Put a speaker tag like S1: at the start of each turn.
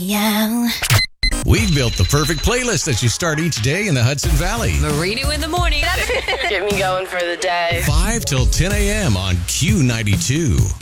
S1: Yeah.
S2: We've built the perfect playlist that you start each day in the Hudson Valley.
S1: Marino in the morning.
S3: Get me going for the day.
S2: 5 till 10 a.m. on Q92.